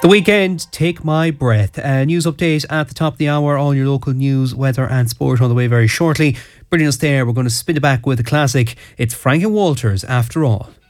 The Weekend, Take My Breath. A news update at the top of the hour. All your local news, weather and sport on the way very shortly. Brilliant us there. We're going to spin it back with a classic. It's Frank and Walters, After All.